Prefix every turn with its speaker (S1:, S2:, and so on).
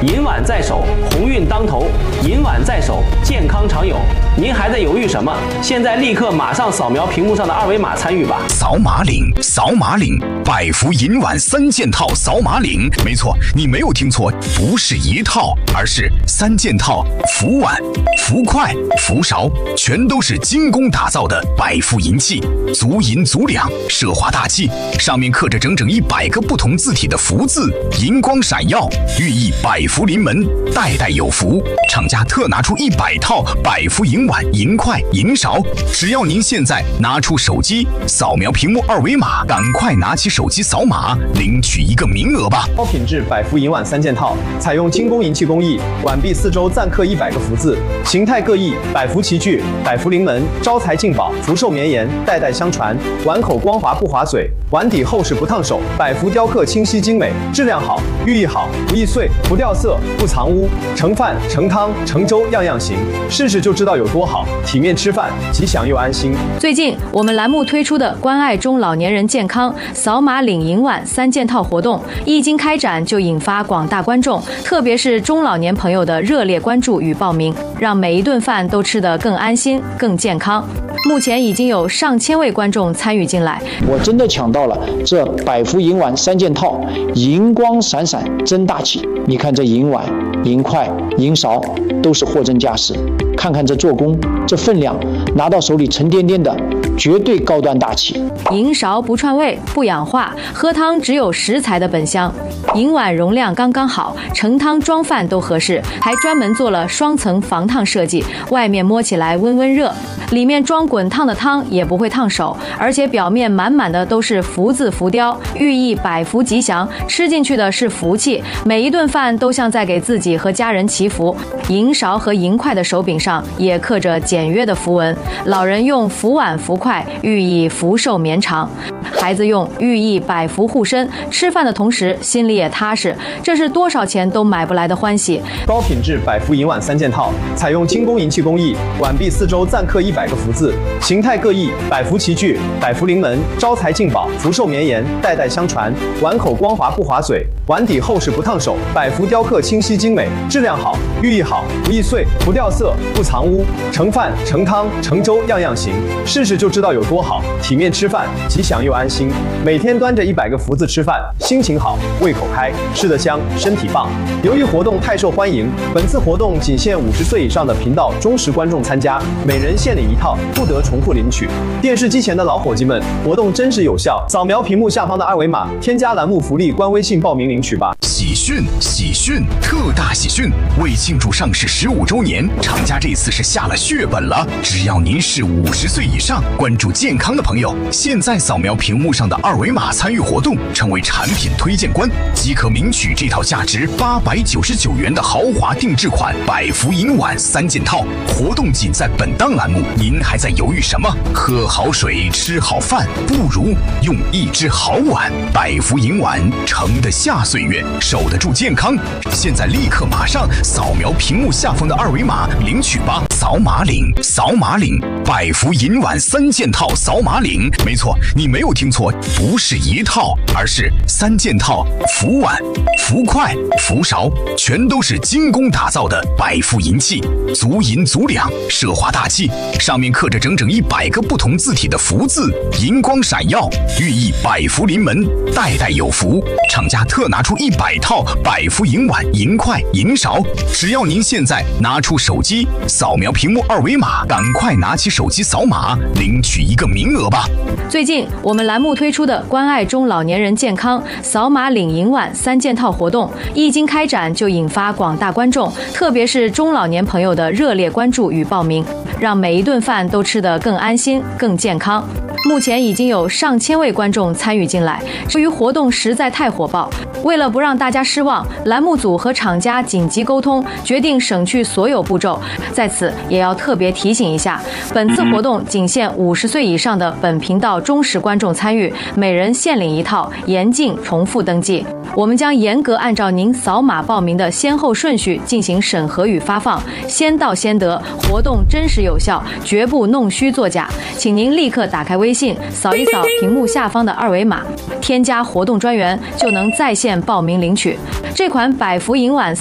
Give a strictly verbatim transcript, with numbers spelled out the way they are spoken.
S1: 银碗在手，鸿运当头；银碗在手，健康常有。您还在犹豫什么？现在立刻马上扫描屏幕上的二维码参与吧！
S2: 扫码领，扫码领，百福银碗三件套，扫码领。没错，你没有听错，不是一套，而是三件套，福碗、福筷、福勺，全都是精工打造的百福银器，足银足两，奢华大气，上面刻着整整一百个不同字体的福字，银光闪耀，寓意百福临门，代代有福。厂家特拿出一百套百福银碗、银筷、银勺，只要您现在拿出手机，扫描屏幕二维码，赶快拿起手机扫码，领取一个名额吧！
S3: 高品质百福银碗三件套，采用精工银器工艺，碗壁四周暂刻一百个福字，形态各异，百福齐聚，百福临门，招财进宝，福寿绵延，代代相传。碗口光滑不划水，碗底厚实不烫手，百福雕刻清晰精美，质量好，寓意好，不易碎，不掉色，不藏污，盛饭、盛汤、盛粥样样行，试试就知道有多好。体面吃饭，吉祥又安心。
S4: 最近我们栏目推出的关爱中老年人健康扫码领银碗三件套活动，一经开展就引发广大观众，特别是中老年朋友的热烈关注与报名，让每一顿饭都吃得更安心、更健康。目前已经有上千位观众参与进来，
S5: 我真的抢到了这百福银碗三件套，银光闪闪，真大气。你看这银碗、银筷、银勺都是货真价实，看看这做工，这分量，拿到手里沉甸甸的，绝对高端大气。
S4: 银勺不串味不氧化，喝汤只有食材的本香。银碗容量刚刚好，盛汤装饭都合适，还专门做了双层防烫设计，外面摸起来温温热，里面装滚烫的汤也不会烫手，而且表面满满的都是福字浮雕，寓意百福吉祥，吃进去的是福气，每一顿饭都像在给自己和家人祈福。银勺和银筷的手柄上也刻着简约的符文，老人用福碗福筷寓意福寿绵长，孩子用寓意百福护身，吃饭的同时心里也踏实，这是多少钱都买不来的欢喜。
S3: 高品质百福银碗三件套，采用精工银器工艺，碗壁四周暂刻一百个福字，形态各异，百福齐聚，百福临门，招财进宝，福寿绵延，代代相传。碗口光滑不划水，碗底厚实不烫手，百福雕刻清晰精美，质量好，寓意好，不易碎，不掉色，不藏污，盛饭、盛汤、盛粥样样行，试试就知道有多好。体面吃饭，吉祥又安心。每天端着一百个福字吃饭，心情好，胃口开，吃得香，身体棒。由于活动太受欢迎，本次活动仅限五十岁以上的频道忠实观众参加，每人限领一套，不得重复领取。电视机前的老伙计们，活动真实有效，扫描屏幕下方的二维码，添加栏目福利官微信报名领取吧。
S2: 喜讯！喜讯！特大喜讯！为庆祝上市十五周年，厂家这次是下了血本了。只要您是五十岁以上，关注健康的朋友，现在扫描屏幕上的二维码参与活动，成为产品推荐官，即可领取这套价值八百九十九元的豪华定制款百福银碗三件套。活动仅在本档栏目，您还在犹豫什么？喝好水，吃好饭，不如用一只好碗。百福银碗盛得下岁月，守得住健康。现在立刻马上扫描屏幕下方的二维码领取吧！扫码领，扫码领，百福银碗三件套，扫码领。没错，你没有听错，不是一套，而是三件套，福碗、福筷、福勺，全都是精工打造的百福银器，足银足两，奢华大气，上面刻着整整一百个不同字体的福字，银光闪耀，寓意百福临门，代代有福。厂家特拿出一百套百福银碗、银筷、银勺，只要您现在拿出手机，扫描屏幕二维码，赶快拿起手机扫码，领取一个名额吧。
S4: 最近我们栏目推出的关爱中老年人健康扫码领银碗三件套活动，一经开展就引发广大观众，特别是中老年朋友的热烈关注与报名，让每一顿饭都吃得更安心、更健康。目前已经有上千位观众参与进来，由于活动实在太火爆，为了不让大家失望，栏目组和厂家紧急沟通，决定省去所有步骤。在此也要特别提醒一下，本次活动仅限五十岁以上的本频道忠实观众参与，每人限领一套，严禁重复登记。我们将严格按照您扫码报名的先后顺序进行审核与发放，先到先得，活动真实有效，绝不弄虚作假。请您立刻打开微信，扫一扫屏幕下方的二维码，添加活动专员，就能在线报名领取这款百福银碗